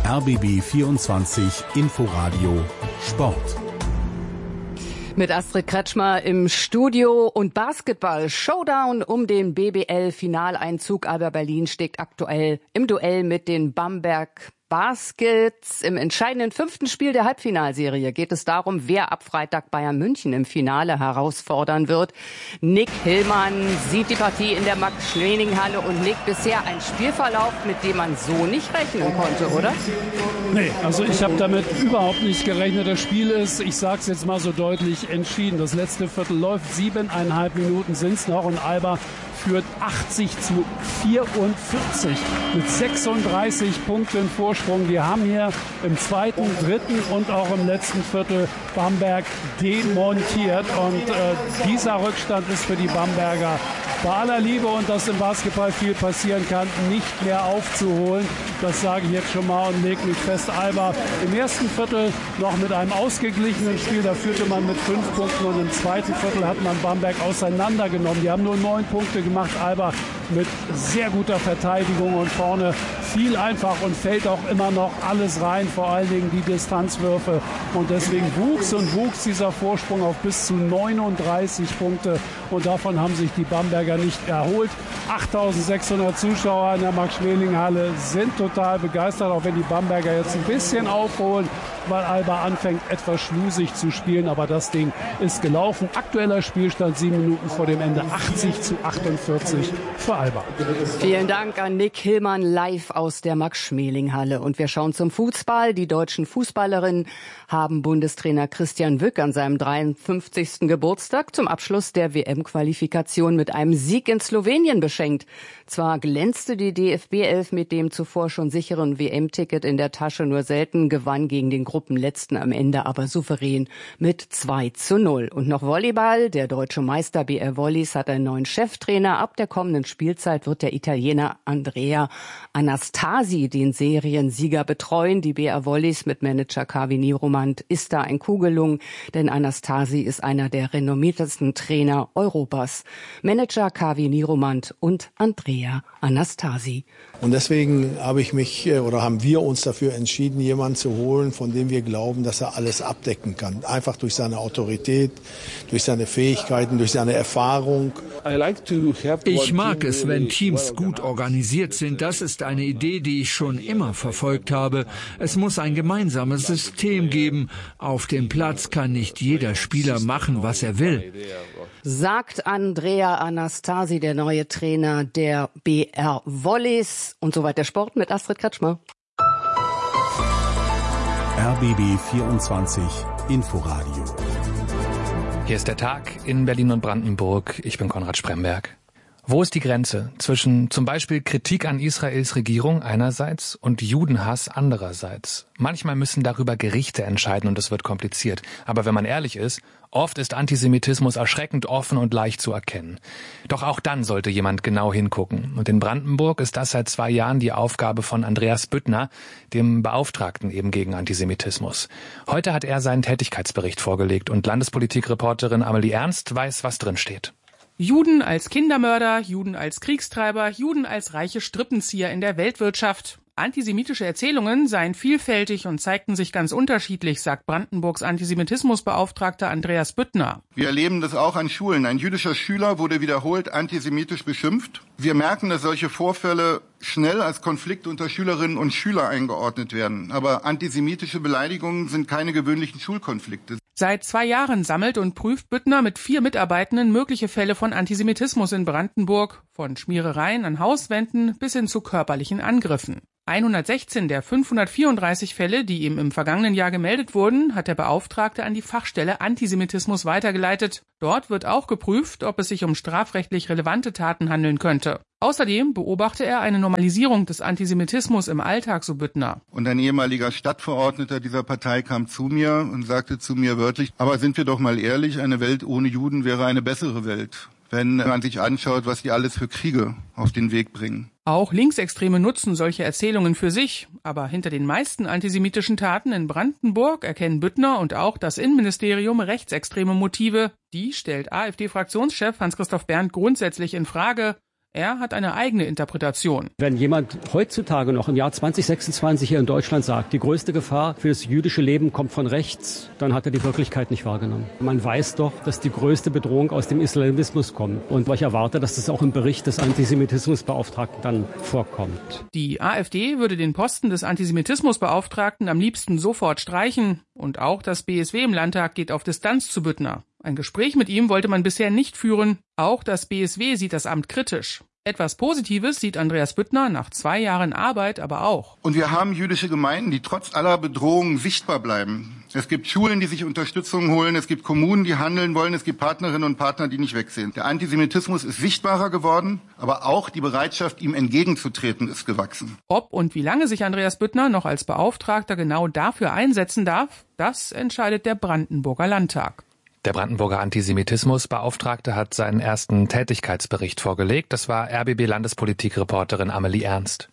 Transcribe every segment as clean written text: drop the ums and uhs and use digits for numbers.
RBB 24 Inforadio Sport. Mit Astrid Kretschmer im Studio und Basketball-Showdown um den BBL-Finaleinzug. Alba Berlin steht aktuell im Duell mit den Bamberg Baskets. Im entscheidenden 5. Spiel der Halbfinalserie geht es darum, wer ab Freitag Bayern München im Finale herausfordern wird. Nick Hillmann sieht die Partie in der Max-Schmeling-Halle und Nick, bisher ein Spielverlauf, mit dem man so nicht rechnen konnte, oder? Nee, also ich habe damit überhaupt nicht gerechnet. Das Spiel ist, ich sage es jetzt mal so deutlich, entschieden. Das letzte Viertel läuft, 7,5 Minuten sind es noch und Alba führt 80-44 mit 36 Punkten Vorsprung. Wir haben hier im zweiten, dritten und auch im letzten Viertel Bamberg demontiert. Und dieser Rückstand ist für die Bamberger bei aller Liebe und dass im Basketball viel passieren kann, nicht mehr aufzuholen. Das sage ich jetzt schon mal und lege mich fest. Alba im ersten Viertel noch mit einem ausgeglichenen Spiel. Da führte man mit 5 Punkten und im zweiten Viertel hat man Bamberg auseinandergenommen. Die haben nur 9 Punkte gemacht. Alba mit sehr guter Verteidigung und vorne viel einfach und fällt auch immer noch alles rein, vor allen Dingen die Distanzwürfe. Und deswegen wuchs dieser Vorsprung auf bis zu 39 Punkte. Und davon haben sich die Bamberger nicht erholt. 8.600 Zuschauer in der Max-Schmeling-Halle sind total begeistert, auch wenn die Bamberger jetzt ein bisschen aufholen, weil Alba anfängt, etwas schlusig zu spielen. Aber das Ding ist gelaufen. Aktueller Spielstand 7 Minuten vor dem Ende, 80-48 für Alba. Vielen Dank an Nick Hillmann live aus der Max-Schmeling-Halle. Und wir schauen zum Fußball. Die deutschen Fußballerinnen haben Bundestrainer Christian Wück an seinem 53. Geburtstag zum Abschluss der WM-Qualifikation mit einem Sieg in Slowenien beschenkt. Zwar glänzte die DFB-Elf mit dem zuvor schon sicheren WM-Ticket in der Tasche nur selten, gewann gegen den Gruppenletzten am Ende aber souverän mit 2:0. Und noch Volleyball. Der deutsche Meister BR Volleys hat einen neuen Cheftrainer. Ab der kommenden Spielzeit wird der Italiener Andrea Anastasi den Seriensieger betreuen. Die BR Volleys mit Manager Kavi Niromand ist da ein Coup gelungen, denn Anastasi ist einer der renommiertesten Trainer Europas. Manager Kavi Niromand und Andrea Anastasi. Und deswegen haben wir uns dafür entschieden, jemanden zu holen, von dem wir glauben, dass er alles abdecken kann. Einfach durch seine Autorität, durch seine Fähigkeiten, durch seine Erfahrung. Ich mag es, wenn Teams gut organisiert sind. Das ist eine Idee, die ich schon immer verfolgt habe. Es muss ein gemeinsames System geben. Auf dem Platz kann nicht jeder Spieler machen, was er will. Sagt Andrea Anastasi, der neue Trainer der BR Volleys. Und soweit der Sport mit Astrid Kretschmer. RBB 24 Inforadio. Hier ist der Tag in Berlin und Brandenburg. Ich bin Konrad Spremberg. Wo ist die Grenze zwischen zum Beispiel Kritik an Israels Regierung einerseits und Judenhass andererseits? Manchmal müssen darüber Gerichte entscheiden und es wird kompliziert. Aber wenn man ehrlich ist, oft ist Antisemitismus erschreckend offen und leicht zu erkennen. Doch auch dann sollte jemand genau hingucken. Und in Brandenburg ist das seit 2 Jahren die Aufgabe von Andreas Büttner, dem Beauftragten eben gegen Antisemitismus. Heute hat er seinen Tätigkeitsbericht vorgelegt und Landespolitikreporterin Amelie Ernst weiß, was drin steht. Juden als Kindermörder, Juden als Kriegstreiber, Juden als reiche Strippenzieher in der Weltwirtschaft. Antisemitische Erzählungen seien vielfältig und zeigten sich ganz unterschiedlich, sagt Brandenburgs Antisemitismusbeauftragter Andreas Büttner. Wir erleben das auch an Schulen. Ein jüdischer Schüler wurde wiederholt antisemitisch beschimpft. Wir merken, dass solche Vorfälle schnell als Konflikt unter Schülerinnen und Schülern eingeordnet werden. Aber antisemitische Beleidigungen sind keine gewöhnlichen Schulkonflikte. Seit 2 Jahren sammelt und prüft Büttner mit 4 Mitarbeitenden mögliche Fälle von Antisemitismus in Brandenburg, von Schmierereien an Hauswänden bis hin zu körperlichen Angriffen. 116 der 534 Fälle, die ihm im vergangenen Jahr gemeldet wurden, hat der Beauftragte an die Fachstelle Antisemitismus weitergeleitet. Dort wird auch geprüft, ob es sich um strafrechtlich relevante Taten handeln könnte. Außerdem beobachte er eine Normalisierung des Antisemitismus im Alltag, so Büttner. Und ein ehemaliger Stadtverordneter dieser Partei kam zu mir und sagte zu mir wörtlich, aber sind wir doch mal ehrlich, eine Welt ohne Juden wäre eine bessere Welt, wenn man sich anschaut, was die alles für Kriege auf den Weg bringen. Auch Linksextreme nutzen solche Erzählungen für sich. Aber hinter den meisten antisemitischen Taten in Brandenburg erkennen Büttner und auch das Innenministerium rechtsextreme Motive. Die stellt AfD-Fraktionschef Hans-Christoph Berndt grundsätzlich in Frage. Er hat eine eigene Interpretation. Wenn jemand heutzutage noch im Jahr 2026 hier in Deutschland sagt, die größte Gefahr für das jüdische Leben kommt von rechts, dann hat er die Wirklichkeit nicht wahrgenommen. Man weiß doch, dass die größte Bedrohung aus dem Islamismus kommt. Und ich erwarte, dass das auch im Bericht des Antisemitismusbeauftragten dann vorkommt. Die AfD würde den Posten des Antisemitismusbeauftragten am liebsten sofort streichen. Und auch das BSW im Landtag geht auf Distanz zu Büttner. Ein Gespräch mit ihm wollte man bisher nicht führen. Auch das BSW sieht das Amt kritisch. Etwas Positives sieht Andreas Büttner nach 2 Jahren Arbeit aber auch. Und wir haben jüdische Gemeinden, die trotz aller Bedrohungen sichtbar bleiben. Es gibt Schulen, die sich Unterstützung holen. Es gibt Kommunen, die handeln wollen. Es gibt Partnerinnen und Partner, die nicht wegsehen. Der Antisemitismus ist sichtbarer geworden, aber auch die Bereitschaft, ihm entgegenzutreten, ist gewachsen. Ob und wie lange sich Andreas Büttner noch als Beauftragter genau dafür einsetzen darf, das entscheidet der Brandenburger Landtag. Der Brandenburger Antisemitismusbeauftragte hat seinen ersten Tätigkeitsbericht vorgelegt. Das war RBB-Landespolitik-Reporterin Amelie Ernst.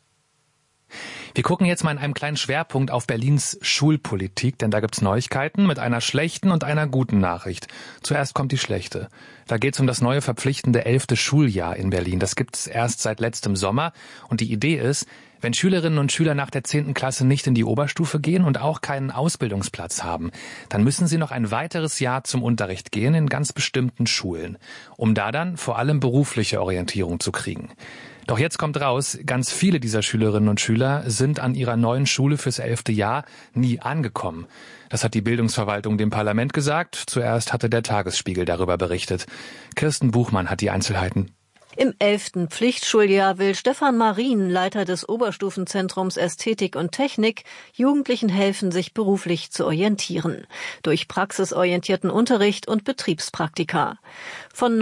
Wir gucken jetzt mal in einem kleinen Schwerpunkt auf Berlins Schulpolitik, denn da gibt's Neuigkeiten mit einer schlechten und einer guten Nachricht. Zuerst kommt die schlechte. Da geht's um das neue verpflichtende 11. Schuljahr in Berlin. Das gibt's erst seit letztem Sommer und die Idee ist, wenn Schülerinnen und Schüler nach der 10. Klasse nicht in die Oberstufe gehen und auch keinen Ausbildungsplatz haben, dann müssen sie noch ein weiteres Jahr zum Unterricht gehen in ganz bestimmten Schulen, um da dann vor allem berufliche Orientierung zu kriegen. Doch jetzt kommt raus, ganz viele dieser Schülerinnen und Schüler sind an ihrer neuen Schule fürs 11. Jahr nie angekommen. Das hat die Bildungsverwaltung dem Parlament gesagt. Zuerst hatte der Tagesspiegel darüber berichtet. Kirsten Buchmann hat die Einzelheiten. Im 11. Pflichtschuljahr will Stefan Marien, Leiter des Oberstufenzentrums Ästhetik und Technik, Jugendlichen helfen, sich beruflich zu orientieren. Durch praxisorientierten Unterricht und Betriebspraktika. Von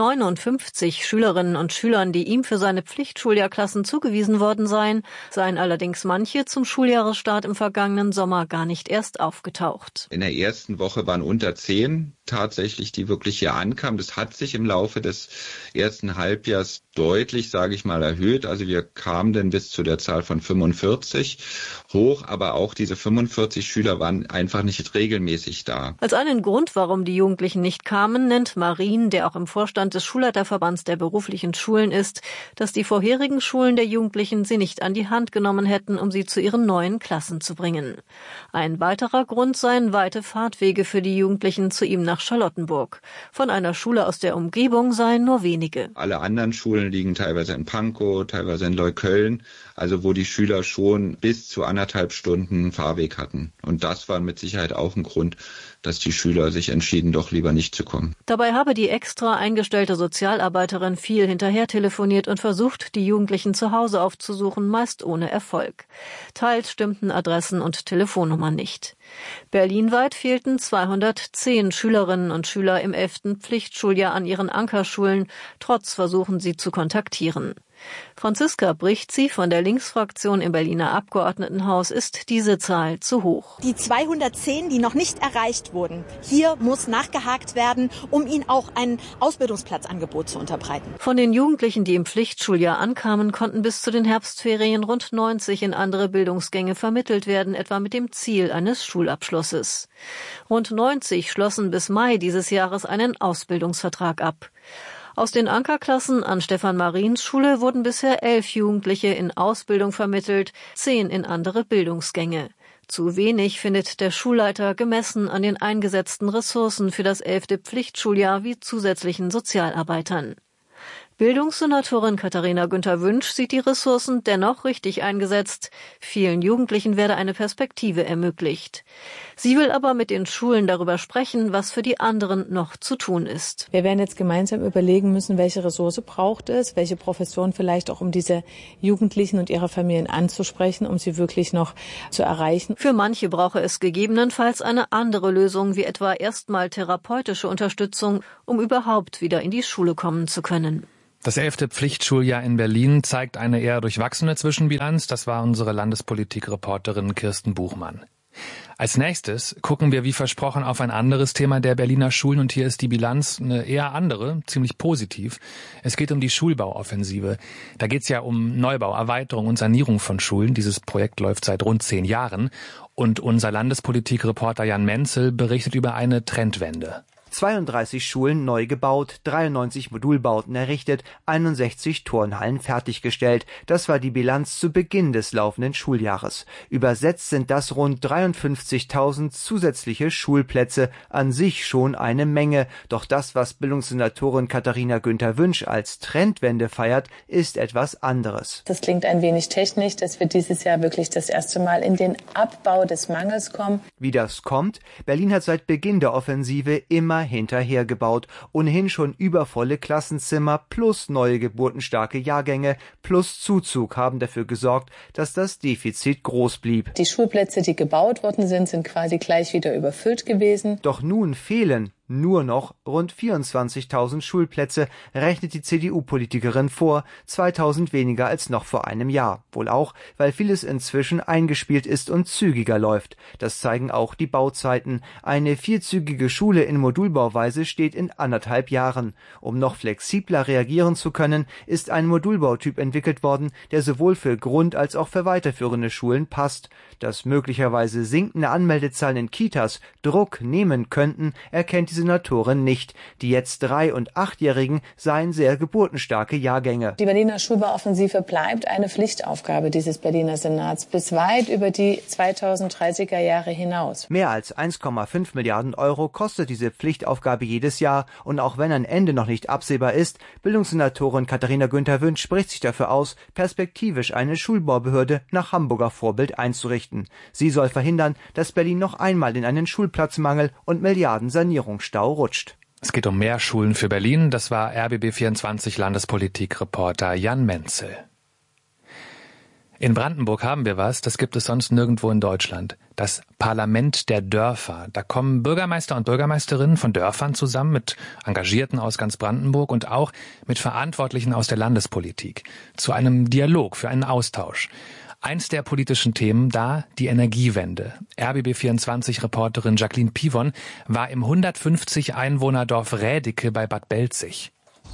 59 Schülerinnen und Schülern, die ihm für seine Pflichtschuljahrklassen zugewiesen worden seien allerdings manche zum Schuljahresstart im vergangenen Sommer gar nicht erst aufgetaucht. In der ersten Woche waren unter 10 tatsächlich, die wirklich hier ankamen. Das hat sich im Laufe des ersten Halbjahres deutlich, sage ich mal, erhöht. Also wir kamen dann bis zu der Zahl von 45 hoch, aber auch diese 45 Schüler waren einfach nicht regelmäßig da. Als einen Grund, warum die Jugendlichen nicht kamen, nennt Marien, der auch im Vorstand des Schulleiterverbands der beruflichen Schulen ist, dass die vorherigen Schulen der Jugendlichen sie nicht an die Hand genommen hätten, um sie zu ihren neuen Klassen zu bringen. Ein weiterer Grund seien weite Fahrtwege für die Jugendlichen zu ihm nach Charlottenburg. Von einer Schule aus der Umgebung seien nur wenige. Alle anderen Schulen liegen teilweise in Pankow, teilweise in Neukölln, also wo die Schüler schon bis zu 1,5 Stunden Fahrweg hatten. Und das war mit Sicherheit auch ein Grund, dass die Schüler sich entschieden, doch lieber nicht zu kommen. Dabei habe die extra eingestellte Sozialarbeiterin viel hinterher telefoniert und versucht, die Jugendlichen zu Hause aufzusuchen, meist ohne Erfolg. Teils stimmten Adressen und Telefonnummern nicht. Berlinweit fehlten 210 Schülerinnen und Schüler im 11. Pflichtschuljahr an ihren Ankerschulen, trotz Versuchen, sie zu kontaktieren. Franziska Brichtzi von der Linksfraktion im Berliner Abgeordnetenhaus ist diese Zahl zu hoch. Die 210, die noch nicht erreicht wurden, hier muss nachgehakt werden, um ihnen auch ein Ausbildungsplatzangebot zu unterbreiten. Von den Jugendlichen, die im Pflichtschuljahr ankamen, konnten bis zu den Herbstferien rund 90 in andere Bildungsgänge vermittelt werden, etwa mit dem Ziel eines Schulabschlusses. Rund 90 schlossen bis Mai dieses Jahres einen Ausbildungsvertrag ab. Aus den Ankerklassen an Stefan Mariens Schule wurden bisher 11 Jugendliche in Ausbildung vermittelt, 10 in andere Bildungsgänge. Zu wenig findet der Schulleiter gemessen an den eingesetzten Ressourcen für das 11. Pflichtschuljahr wie zusätzlichen Sozialarbeitern. Bildungssenatorin Katharina Günther-Wünsch sieht die Ressourcen dennoch richtig eingesetzt. Vielen Jugendlichen werde eine Perspektive ermöglicht. Sie will aber mit den Schulen darüber sprechen, was für die anderen noch zu tun ist. Wir werden jetzt gemeinsam überlegen müssen, welche Ressource braucht es, welche Profession vielleicht auch, um diese Jugendlichen und ihre Familien anzusprechen, um sie wirklich noch zu erreichen. Für manche brauche es gegebenenfalls eine andere Lösung, wie etwa erstmal therapeutische Unterstützung, um überhaupt wieder in die Schule kommen zu können. Das 11. Pflichtschuljahr in Berlin zeigt eine eher durchwachsene Zwischenbilanz. Das war unsere Landespolitik-Reporterin Kirsten Buchmann. Als nächstes gucken wir wie versprochen auf ein anderes Thema der Berliner Schulen und hier ist die Bilanz eine eher andere, ziemlich positiv. Es geht um die Schulbauoffensive. Da geht es ja um Neubau, Erweiterung und Sanierung von Schulen. Dieses Projekt läuft seit rund 10 Jahren und unser Landespolitik-Reporter Jan Menzel berichtet über eine Trendwende. 32 Schulen neu gebaut, 93 Modulbauten errichtet, 61 Turnhallen fertiggestellt. Das war die Bilanz zu Beginn des laufenden Schuljahres. Übersetzt sind das rund 53.000 zusätzliche Schulplätze, an sich schon eine Menge. Doch das, was Bildungssenatorin Katharina Günther-Wünsch als Trendwende feiert, ist etwas anderes. Das klingt ein wenig technisch, dass wir dieses Jahr wirklich das erste Mal in den Abbau des Mangels kommen. Wie das kommt? Berlin hat seit Beginn der Offensive immer hinterhergebaut. Ohnehin schon übervolle Klassenzimmer plus neue geburtenstarke Jahrgänge plus Zuzug haben dafür gesorgt, dass das Defizit groß blieb. Die Schulplätze, die gebaut worden sind, sind quasi gleich wieder überfüllt gewesen. Doch nun fehlen nur noch rund 24.000 Schulplätze, rechnet die CDU-Politikerin vor, 2.000 weniger als noch vor einem Jahr. Wohl auch, weil vieles inzwischen eingespielt ist und zügiger läuft. Das zeigen auch die Bauzeiten. Eine vierzügige Schule in Modulbauweise steht in 1,5 Jahren. Um noch flexibler reagieren zu können, ist ein Modulbautyp entwickelt worden, der sowohl für Grund- als auch für weiterführende Schulen passt. Dass möglicherweise sinkende Anmeldezahlen in Kitas Druck nehmen könnten, erkennt die Senatorin nicht. Die jetzt 3- und 8-Jährigen seien sehr geburtenstarke Jahrgänge. Die Berliner Schulbauoffensive bleibt eine Pflichtaufgabe dieses Berliner Senats bis weit über die 2030er Jahre hinaus. Mehr als 1,5 Milliarden Euro kostet diese Pflichtaufgabe jedes Jahr. Und auch wenn ein Ende noch nicht absehbar ist, Bildungssenatorin Katharina Günther-Wünsch spricht sich dafür aus, perspektivisch eine Schulbaubehörde nach Hamburger Vorbild einzurichten. Sie soll verhindern, dass Berlin noch einmal in einen Schulplatzmangel und Milliardensanierungsstau rutscht. Es geht um mehr Schulen für Berlin. Das war RBB24 Landespolitik-Reporter Jan Menzel. In Brandenburg haben wir was, das gibt es sonst nirgendwo in Deutschland. Das Parlament der Dörfer. Da kommen Bürgermeister und Bürgermeisterinnen von Dörfern zusammen mit Engagierten aus ganz Brandenburg und auch mit Verantwortlichen aus der Landespolitik. Zu einem Dialog, für einen Austausch. Eins der politischen Themen da, die Energiewende. RBB24-Reporterin Jacqueline Pivon war im 150 Einwohnerdorf Rädicke bei Bad Belzig.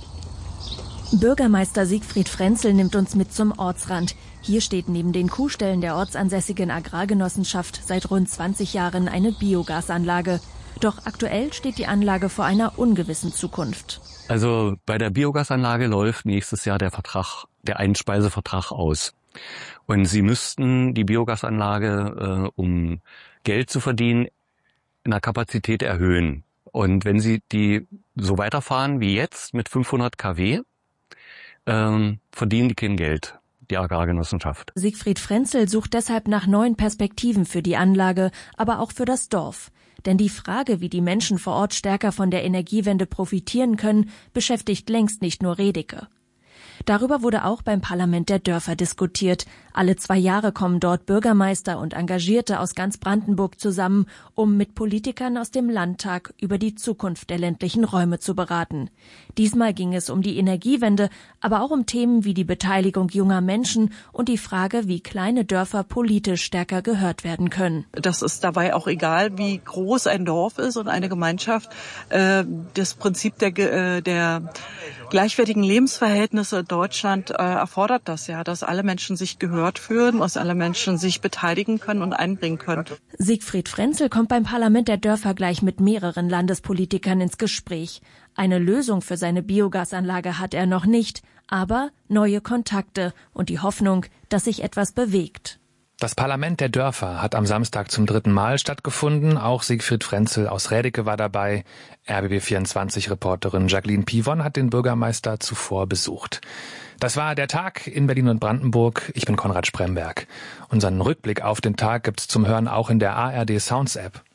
Bürgermeister Siegfried Frenzel nimmt uns mit zum Ortsrand. Hier steht neben den Kuhställen der ortsansässigen Agrargenossenschaft seit rund 20 Jahren eine Biogasanlage. Doch aktuell steht die Anlage vor einer ungewissen Zukunft. Also bei der Biogasanlage läuft nächstes Jahr der Einspeisevertrag aus. Und sie müssten die Biogasanlage, um Geld zu verdienen, in der Kapazität erhöhen. Und wenn sie die so weiterfahren wie jetzt mit 500 kW, verdienen die kein Geld, die Agrargenossenschaft. Siegfried Frenzel sucht deshalb nach neuen Perspektiven für die Anlage, aber auch für das Dorf. Denn die Frage, wie die Menschen vor Ort stärker von der Energiewende profitieren können, beschäftigt längst nicht nur Rädicke. Darüber wurde auch beim Parlament der Dörfer diskutiert. Alle 2 Jahre kommen dort Bürgermeister und Engagierte aus ganz Brandenburg zusammen, um mit Politikern aus dem Landtag über die Zukunft der ländlichen Räume zu beraten. Diesmal ging es um die Energiewende, aber auch um Themen wie die Beteiligung junger Menschen und die Frage, wie kleine Dörfer politisch stärker gehört werden können. Das ist dabei auch egal, wie groß ein Dorf ist und eine Gemeinschaft. Das Prinzip der gleichwertigen Lebensverhältnisse in Deutschland erfordert das ja, dass alle Menschen sich gehört fühlen, dass alle Menschen sich beteiligen können und einbringen können. Siegfried Frenzel kommt beim Parlament der Dörfer gleich mit mehreren Landespolitikern ins Gespräch. Eine Lösung für seine Biogasanlage hat er noch nicht, aber neue Kontakte und die Hoffnung, dass sich etwas bewegt. Das Parlament der Dörfer hat am Samstag zum 3. Mal stattgefunden. Auch Siegfried Frenzel aus Rädicke war dabei. RBB24-Reporterin Jacqueline Pivon hat den Bürgermeister zuvor besucht. Das war der Tag in Berlin und Brandenburg. Ich bin Konrad Spremberg. Unseren Rückblick auf den Tag gibt's zum Hören auch in der ARD Sounds App.